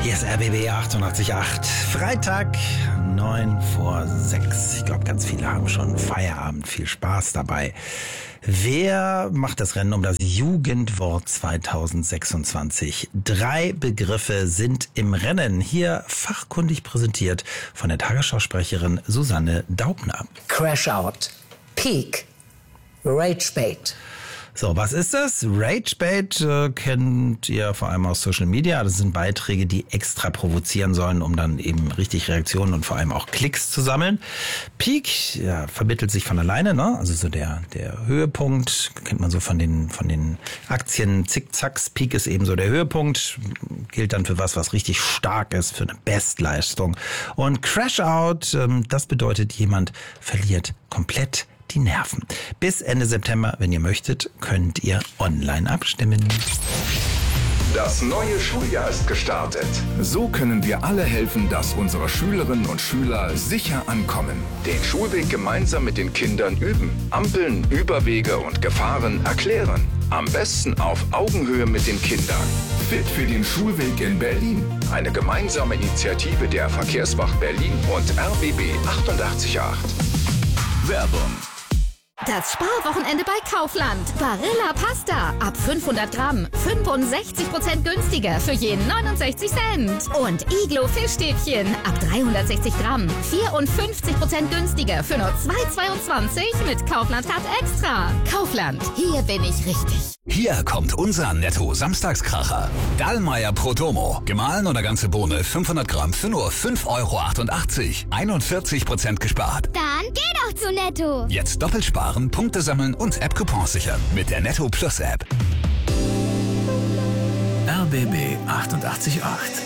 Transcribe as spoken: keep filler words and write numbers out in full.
Hier ist R B B achtundachtzig Komma acht. Freitag, neun vor sechs. Ich glaube, ganz viele haben schon Feierabend. Viel Spaß dabei. Wer macht das Rennen um das Jugendwort zweitausendsechsundzwanzig? Drei Begriffe sind im Rennen. Hier fachkundig präsentiert von der Tagesschausprecherin Susanne Daubner. Crash Out, Peak, Rage Bait. So, was ist das? Ragebait äh, kennt ihr vor allem aus Social Media. Das sind Beiträge, die extra provozieren sollen, um dann eben richtig Reaktionen und vor allem auch Klicks zu sammeln. Peak ja, vermittelt sich von alleine, ne? Also so der der Höhepunkt kennt man so von den von den Aktien Zickzacks. Peak ist eben so der Höhepunkt, gilt dann für was, was richtig stark ist, für eine Bestleistung. Und Crash Out, ähm, das bedeutet, jemand verliert komplett die Nerven. Bis Ende September, wenn ihr möchtet, könnt ihr online abstimmen. Das neue Schuljahr ist gestartet. So können wir alle helfen, dass unsere Schülerinnen und Schüler sicher ankommen. Den Schulweg gemeinsam mit den Kindern üben. Ampeln, Überwege und Gefahren erklären. Am besten auf Augenhöhe mit den Kindern. Fit für den Schulweg in Berlin. Eine gemeinsame Initiative der Verkehrswacht Berlin und R B B achtundachtzig Komma acht. Werbung. Das Sparwochenende bei Kaufland. Barilla Pasta. Ab fünfhundert Gramm. fünfundsechzig Prozent günstiger für je neunundsechzig Cent. Und Iglo Fischstäbchen. Ab dreihundertsechzig Gramm. vierundfünfzig Prozent günstiger für nur zwei Euro zweiundzwanzig mit Kaufland Card Extra. Kaufland. Hier bin ich richtig. Hier kommt unser Netto-Samstagskracher. Dallmayr Prodomo. Gemahlen oder ganze Bohne fünfhundert Gramm für nur fünf Euro achtundachtzig. einundvierzig Prozent gespart. Dann geh doch zu Netto. Jetzt doppelt sparen, Punkte sammeln und App-Coupons sichern mit der Netto Plus App. R B B achtundachtzig Komma acht.